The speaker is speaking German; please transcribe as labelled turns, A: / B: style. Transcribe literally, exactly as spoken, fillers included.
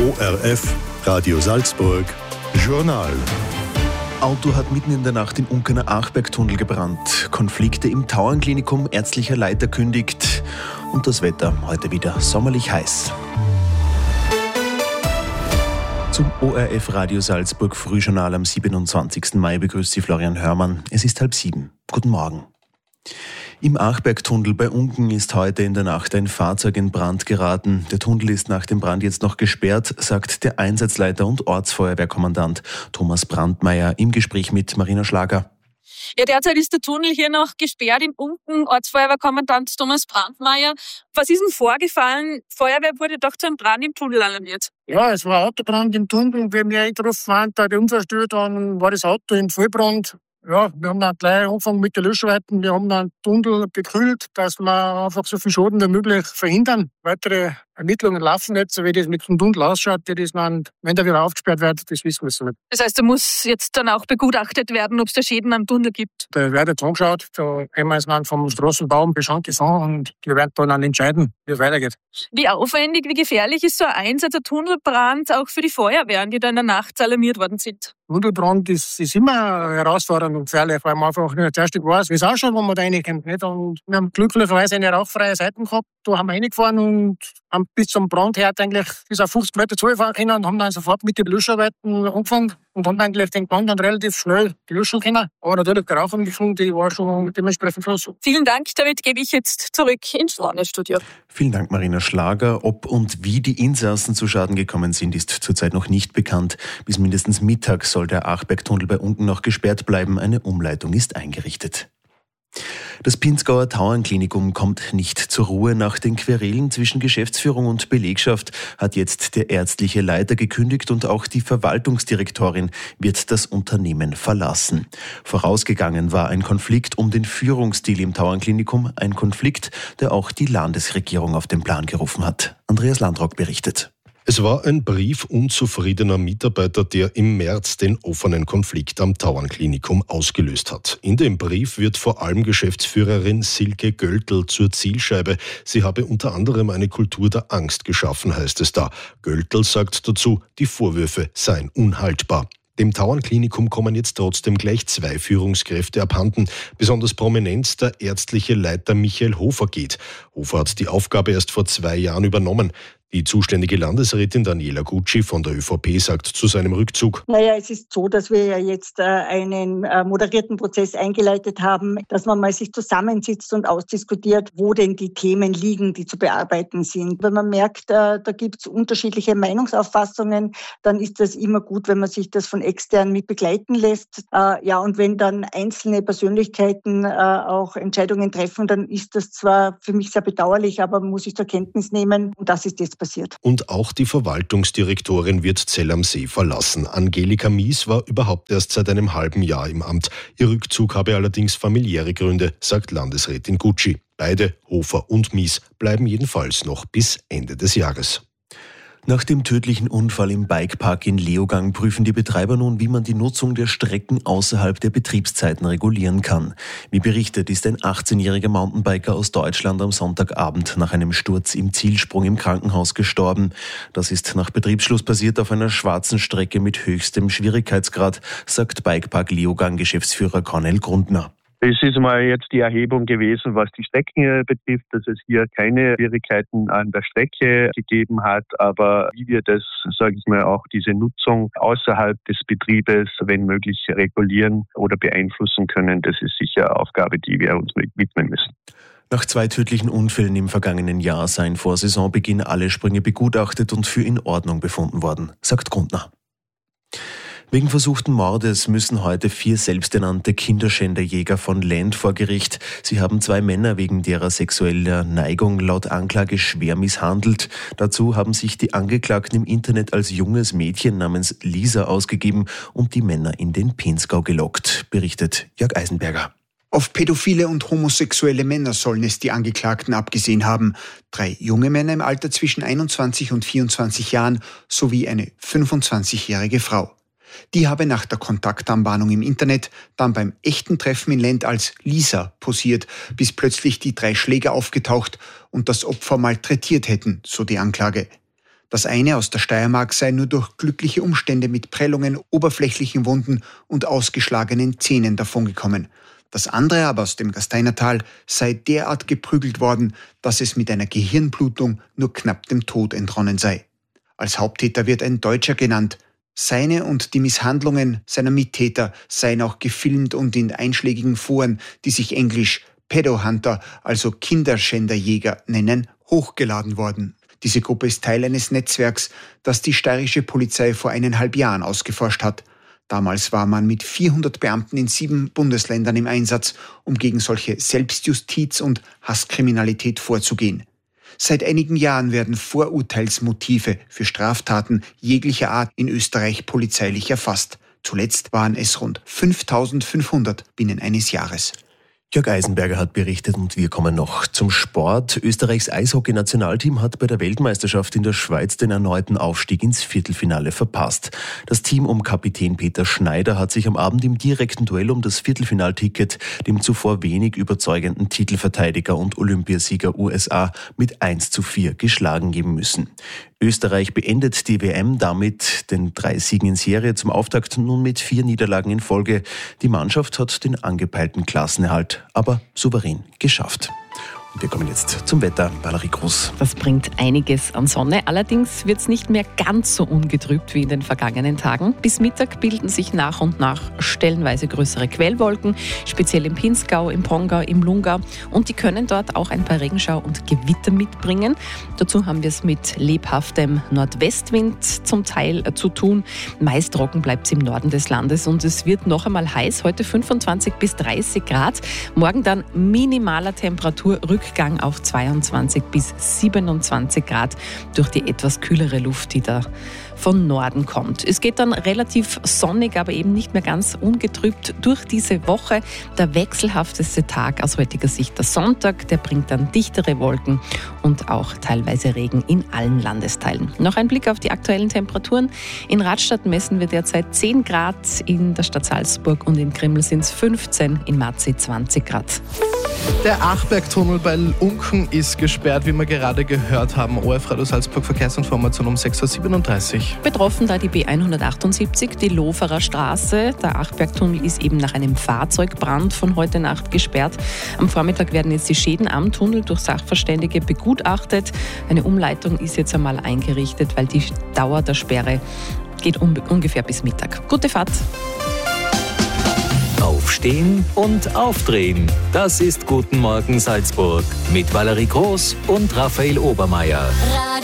A: O R F, Radio Salzburg, Journal.
B: Auto hat mitten in der Nacht im Unkener Achbergtunnel gebrannt. Konflikte im Tauernklinikum, ärztlicher Leiter kündigt. Und das Wetter heute wieder sommerlich heiß. Zum O R F Radio Salzburg Frühjournal am siebenundzwanzigsten Mai begrüßt Sie Florian Hörmann. Es ist halb sieben. Guten Morgen. Im Achbergtunnel bei Unken ist heute in der Nacht ein Fahrzeug in Brand geraten. Der Tunnel ist nach dem Brand jetzt noch gesperrt, sagt der Einsatzleiter und Ortsfeuerwehrkommandant Thomas Brandmeier im Gespräch mit Marina Schlager.
C: Ja, derzeit ist der Tunnel hier noch gesperrt in Unken. Ortsfeuerwehrkommandant Thomas Brandmeier. Was ist denn vorgefallen? Feuerwehr wurde doch zu einem Brand im Tunnel alarmiert.
D: Ja, es war ein Autobrand im Tunnel. Wenn wir eingetroffen waren, da die Unfallstelle, dann war das Auto im Vollbrand. Ja, wir haben dann gleich angefangen mit den Löscharbeiten. Wir haben dann den Tunnel gekühlt, dass wir einfach so viel Schaden wie möglich verhindern. Weitere Ermittlungen laufen jetzt, so wie das mit dem Tunnel ausschaut, wie das dann, wenn der wieder aufgesperrt wird, das wissen wir so nicht.
C: Das heißt, da muss jetzt dann auch begutachtet werden, ob es da Schäden am Tunnel gibt?
D: Da wird jetzt angeschaut, da haben wir es dann vom Straßenbaum Bescheid gesagt und wir werden dann entscheiden, wie es weitergeht.
C: Wie aufwendig, wie gefährlich ist so ein Einsatz, ein Tunnelbrand auch für die Feuerwehren, die da in der Nacht alarmiert worden sind?
D: Tunnelbrand ist, ist immer herausfordernd und gefährlich, weil man einfach nicht zuerst weiß, wie es ausschaut, wenn man da reinkommt. Nicht? Und wir haben glücklicherweise eine rauchfreie Seite gehabt, da haben wir reingefahren und haben bis zum Brandherd eigentlich bis auf fünfzig Meter zugefahren können und haben dann sofort mit den Löscharbeiten angefangen und haben eigentlich den Brand dann relativ schnell löschen können. Aber natürlich die Rauchentwicklung, die war schon dementsprechend groß.
C: Vielen Dank, damit gebe ich jetzt zurück ins Studio.
B: Vielen Dank, Marina Schlager. Ob und wie die Insassen zu Schaden gekommen sind, ist zurzeit noch nicht bekannt. Bis mindestens Mittag soll der Achbergtunnel bei Unken noch gesperrt bleiben. Eine Umleitung ist eingerichtet. Das Pinzgauer Tauernklinikum kommt nicht zur Ruhe. Nach den Querelen zwischen Geschäftsführung und Belegschaft hat jetzt der ärztliche Leiter gekündigt und auch die Verwaltungsdirektorin wird das Unternehmen verlassen. Vorausgegangen war ein Konflikt um den Führungsstil im Tauernklinikum, ein Konflikt, der auch die Landesregierung auf den Plan gerufen hat. Andreas Landrock berichtet.
A: Es war ein Brief unzufriedener Mitarbeiter, der im März den offenen Konflikt am Tauernklinikum ausgelöst hat. In dem Brief wird vor allem Geschäftsführerin Silke Göltl zur Zielscheibe. Sie habe unter anderem eine Kultur der Angst geschaffen, heißt es da. Göltl sagt dazu, die Vorwürfe seien unhaltbar. Dem Tauernklinikum kommen jetzt trotzdem gleich zwei Führungskräfte abhanden. Besonders prominent der ärztliche Leiter Michael Hofer geht. Hofer hat die Aufgabe erst vor zwei Jahren übernommen. Die zuständige Landesrätin Daniela Gucci von der ÖVP sagt zu seinem Rückzug:
E: Naja, es ist so, dass wir ja jetzt äh, einen äh, moderierten Prozess eingeleitet haben, dass man mal sich zusammensitzt und ausdiskutiert, wo denn die Themen liegen, die zu bearbeiten sind. Wenn man merkt, äh, da gibt es unterschiedliche Meinungsauffassungen, dann ist das immer gut, wenn man sich das von extern mit begleiten lässt. Äh, ja, und wenn dann einzelne Persönlichkeiten äh, auch Entscheidungen treffen, dann ist das zwar für mich sehr bedauerlich, aber man muss ich zur Kenntnis nehmen. Und das ist jetzt passiert.
A: Und auch die Verwaltungsdirektorin wird Zell am See verlassen. Angelika Mies war überhaupt erst seit einem halben Jahr im Amt. Ihr Rückzug habe allerdings familiäre Gründe, sagt Landesrätin Gucci. Beide, Hofer und Mies, bleiben jedenfalls noch bis Ende des Jahres.
B: Nach dem tödlichen Unfall im Bikepark in Leogang prüfen die Betreiber nun, wie man die Nutzung der Strecken außerhalb der Betriebszeiten regulieren kann. Wie berichtet, ist ein achtzehnjähriger Mountainbiker aus Deutschland am Sonntagabend nach einem Sturz im Zielsprung im Krankenhaus gestorben. Das ist nach Betriebsschluss passiert auf einer schwarzen Strecke mit höchstem Schwierigkeitsgrad, sagt Bikepark Leogang Geschäftsführer Cornel Grundner.
F: Es ist mal jetzt die Erhebung gewesen, was die Strecken betrifft, dass es hier keine Schwierigkeiten an der Strecke gegeben hat. Aber wie wir das, sage ich mal, auch diese Nutzung außerhalb des Betriebes, wenn möglich, regulieren oder beeinflussen können, das ist sicher eine Aufgabe, die wir uns widmen müssen.
B: Nach zwei tödlichen Unfällen im vergangenen Jahr seien vor Saisonbeginn alle Sprünge begutachtet und für in Ordnung befunden worden, sagt Grundner. Wegen versuchten Mordes müssen heute vier selbsternannte Kinderschänderjäger von Lend vor Gericht. Sie haben zwei Männer wegen derer sexueller Neigung laut Anklage schwer misshandelt. Dazu haben sich die Angeklagten im Internet als junges Mädchen namens Lisa ausgegeben und die Männer in den Pinzgau gelockt, berichtet Jörg Eisenberger.
G: Auf pädophile und homosexuelle Männer sollen es die Angeklagten abgesehen haben. Drei junge Männer im Alter zwischen einundzwanzig und vierundzwanzig Jahren sowie eine fünfundzwanzigjährige Frau. Die habe nach der Kontaktanbahnung im Internet dann beim echten Treffen in Lend als Lisa posiert, bis plötzlich die drei Schläger aufgetaucht und das Opfer malträtiert hätten, so die Anklage. Das eine aus der Steiermark sei nur durch glückliche Umstände mit Prellungen, oberflächlichen Wunden und ausgeschlagenen Zähnen davongekommen. Das andere aber aus dem Gasteinertal sei derart geprügelt worden, dass es mit einer Gehirnblutung nur knapp dem Tod entronnen sei. Als Haupttäter wird ein Deutscher genannt. Seine und die Misshandlungen seiner Mittäter seien auch gefilmt und in einschlägigen Foren, die sich englisch Pedohunter, also Kinderschänderjäger nennen, hochgeladen worden. Diese Gruppe ist Teil eines Netzwerks, das die steirische Polizei vor eineinhalb Jahren ausgeforscht hat. Damals war man mit vierhundert Beamten in sieben Bundesländern im Einsatz, um gegen solche Selbstjustiz und Hasskriminalität vorzugehen. Seit einigen Jahren werden Vorurteilsmotive für Straftaten jeglicher Art in Österreich polizeilich erfasst. Zuletzt waren es rund fünftausendfünfhundert binnen eines Jahres.
B: Jörg Eisenberger hat berichtet und wir kommen noch zum Sport. Österreichs Eishockey-Nationalteam hat bei der Weltmeisterschaft in der Schweiz den erneuten Aufstieg ins Viertelfinale verpasst. Das Team um Kapitän Peter Schneider hat sich am Abend im direkten Duell um das Viertelfinalticket dem zuvor wenig überzeugenden Titelverteidiger und Olympiasieger U S A mit eins zu vier geschlagen geben müssen. Österreich beendet die W M damit den drei Siegen in Serie zum Auftakt nun mit vier Niederlagen in Folge. Die Mannschaft hat den angepeilten Klassenerhalt aber souverän geschafft. Und wir kommen jetzt zum Wetter. Valerie Groß.
H: Das bringt einiges an Sonne. Allerdings wird es nicht mehr ganz so ungetrübt wie in den vergangenen Tagen. Bis Mittag bilden sich nach und nach stellenweise größere Quellwolken, speziell im Pinzgau, im Pongau, im Lungau. Und die können dort auch ein paar Regenschau und Gewitter mitbringen. Dazu haben wir es mit lebhaftem Nordwestwind zum Teil zu tun. Meist trocken bleibt es im Norden des Landes und es wird noch einmal heiß. Heute fünfundzwanzig bis dreißig Grad. Morgen dann minimaler Temperaturrückgang auf zweiundzwanzig bis siebenundzwanzig Grad durch die etwas kühlere Luft, die da von Norden kommt. Es geht dann relativ sonnig, aber eben nicht mehr ganz ungetrübt durch diese Woche. Der wechselhafteste Tag aus heutiger Sicht der Sonntag, der bringt dann dichtere Wolken und auch teilweise Regen in allen Landesteilen. Noch ein Blick auf die aktuellen Temperaturen. In Radstadt messen wir derzeit zehn Grad, in der Stadt Salzburg und in Krimml sind es fünfzehn, in Marzi zwanzig Grad.
I: Der Achbergtunnel bei Unken ist gesperrt, wie wir gerade gehört haben. O F Radio Salzburg Verkehrsinformation um sechs Uhr siebenunddreißig.
H: Betroffen da die B hundertachtundsiebzig, die Loferer Straße. Der Achbergtunnel ist eben nach einem Fahrzeugbrand von heute Nacht gesperrt. Am Vormittag werden jetzt die Schäden am Tunnel durch Sachverständige begutachtet. Eine Umleitung ist jetzt einmal eingerichtet, weil die Dauer der Sperre geht um, ungefähr bis Mittag. Gute Fahrt!
J: Aufstehen und aufdrehen. Das ist Guten Morgen Salzburg mit Valerie Groß und Raphael Obermeier.